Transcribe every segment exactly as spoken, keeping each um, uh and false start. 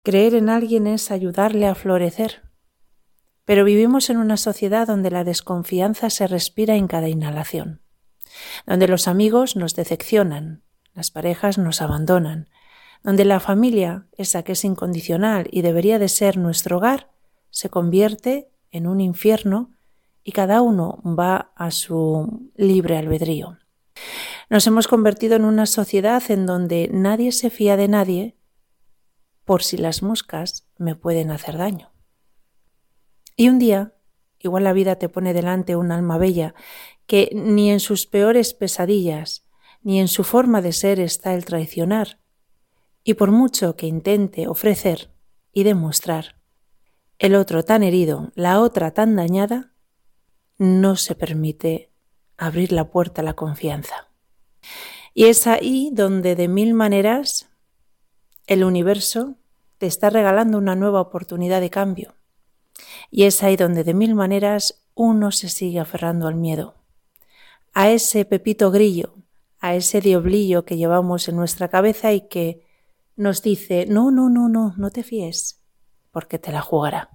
Creer en alguien es ayudarle a florecer. Pero vivimos en una sociedad donde la desconfianza se respira en cada inhalación, donde los amigos nos decepcionan, las parejas nos abandonan, donde la familia, esa que es incondicional y debería de ser nuestro hogar, se convierte en un infierno y cada uno va a su libre albedrío. Nos hemos convertido en una sociedad en donde nadie se fía de nadie por si las moscas me pueden hacer daño. Y un día, igual la vida te pone delante un alma bella que ni en sus peores pesadillas ni en su forma de ser está el traicionar, y por mucho que intente ofrecer y demostrar, el otro tan herido, la otra tan dañada, no se permite abrir la puerta a la confianza. Y es ahí donde de mil maneras el universo te está regalando una nueva oportunidad de cambio. Y es ahí donde de mil maneras uno se sigue aferrando al miedo, a ese pepito grillo, a ese diablillo que llevamos en nuestra cabeza y que nos dice, no, no, no, no, no te fíes, porque te la jugará.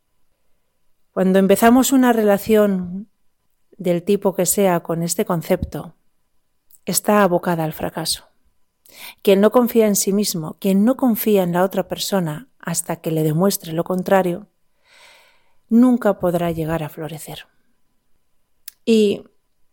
Cuando empezamos una relación del tipo que sea con este concepto, está abocada al fracaso. Quien no confía en sí mismo, quien no confía en la otra persona hasta que le demuestre lo contrario, nunca podrá llegar a florecer. Y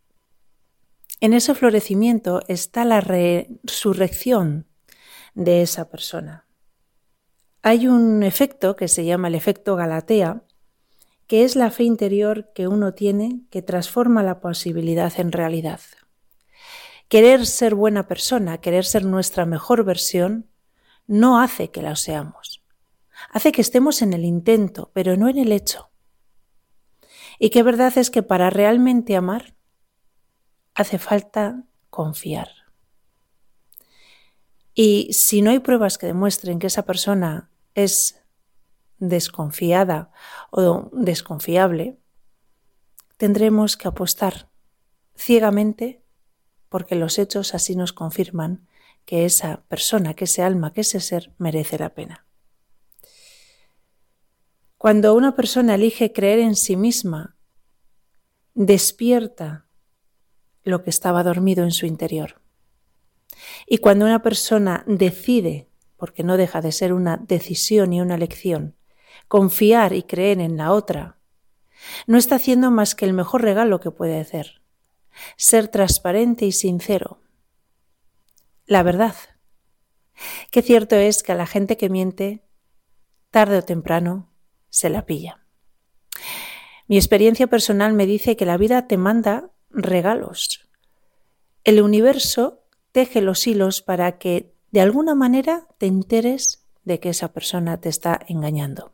en ese florecimiento está la resurrección de esa persona. Hay un efecto que se llama el efecto Galatea, que es la fe interior que uno tiene que transforma la posibilidad en realidad. Querer ser buena persona, querer ser nuestra mejor versión, no hace que la seamos. Hace que estemos en el intento, pero no en el hecho. Y qué verdad es que para realmente amar hace falta confiar. Y si no hay pruebas que demuestren que esa persona es desconfiada o desconfiable, tendremos que apostar ciegamente porque los hechos así nos confirman que esa persona, que ese alma, que ese ser merece la pena. Cuando una persona elige creer en sí misma, despierta lo que estaba dormido en su interior. Y cuando una persona decide, porque no deja de ser una decisión y una elección, confiar y creer en la otra, no está haciendo más que el mejor regalo que puede hacer: ser transparente y sincero. La verdad. Qué cierto es que a la gente que miente, tarde o temprano, se la pilla. Mi experiencia personal me dice que la vida te manda regalos. El universo teje los hilos para que de alguna manera te enteres de que esa persona te está engañando.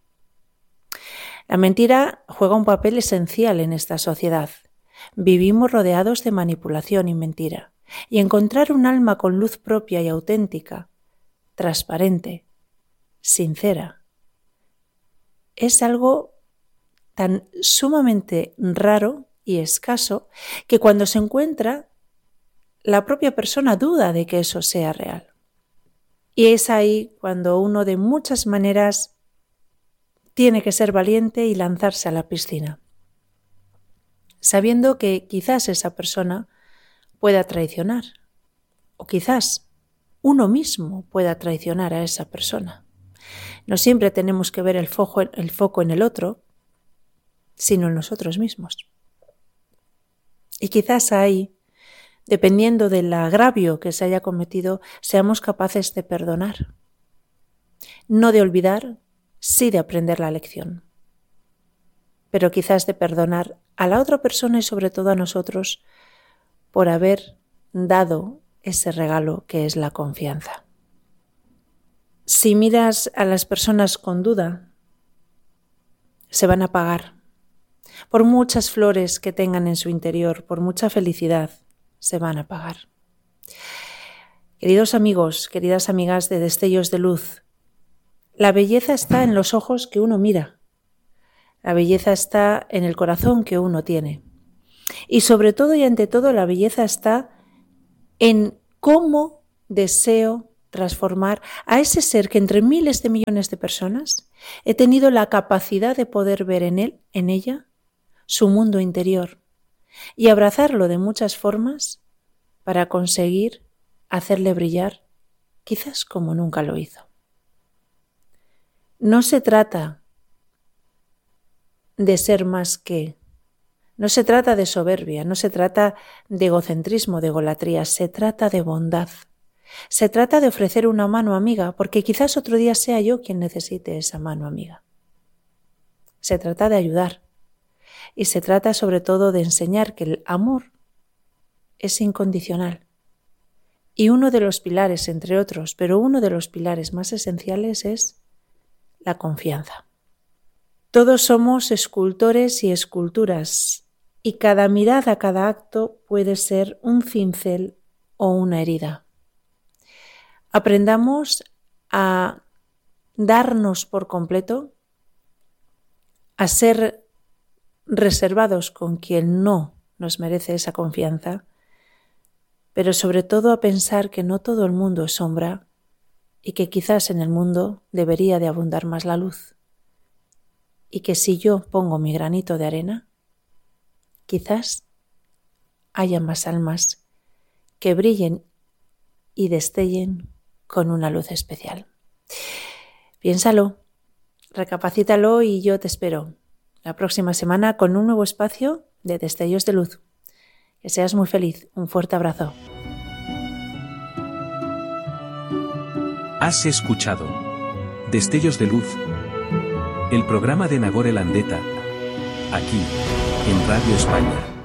La mentira juega un papel esencial en esta sociedad. Vivimos rodeados de manipulación y mentira. Y encontrar un alma con luz propia y auténtica, transparente, sincera, es algo tan sumamente raro y escaso que cuando se encuentra, la propia persona duda de que eso sea real. Y es ahí cuando uno de muchas maneras tiene que ser valiente y lanzarse a la piscina, sabiendo que quizás esa persona pueda traicionar, o quizás uno mismo pueda traicionar a esa persona. No siempre tenemos que ver el foco, el foco en el otro, sino en nosotros mismos. Y quizás ahí, dependiendo del agravio que se haya cometido, seamos capaces de perdonar. No de olvidar, sí de aprender la lección. Pero quizás de perdonar a la otra persona y sobre todo a nosotros por haber dado ese regalo que es la confianza. Si miras a las personas con duda, se van a apagar. Por muchas flores que tengan en su interior, por mucha felicidad, se van a apagar. Queridos amigos, queridas amigas de Destellos de Luz, la belleza está en los ojos que uno mira. La belleza está en el corazón que uno tiene. Y sobre todo y ante todo, la belleza está en cómo deseo transformar a ese ser que entre miles de millones de personas he tenido la capacidad de poder ver en él, en ella, su mundo interior y abrazarlo de muchas formas para conseguir hacerle brillar, quizás como nunca lo hizo. No se trata de ser más que, no se trata de soberbia, no se trata de egocentrismo, de egolatría, se trata de bondad. Se trata de ofrecer una mano amiga, porque quizás otro día sea yo quien necesite esa mano amiga. Se trata de ayudar y se trata sobre todo de enseñar que el amor es incondicional. Y uno de los pilares, entre otros, pero uno de los pilares más esenciales es la confianza. Todos somos escultores y esculturas y cada mirada, cada acto puede ser un cincel o una herida. Aprendamos a darnos por completo, a ser reservados con quien no nos merece esa confianza, pero sobre todo a pensar que no todo el mundo es sombra y que quizás en el mundo debería de abundar más la luz. Y que si yo pongo mi granito de arena, quizás haya más almas que brillen y destellen con una luz especial. Piénsalo, recapacítalo y yo te espero la próxima semana con un nuevo espacio de Destellos de Luz. Que seas muy feliz. Un fuerte abrazo. Has escuchado Destellos de Luz, el programa de Nagore Landeta, aquí, en Radio España.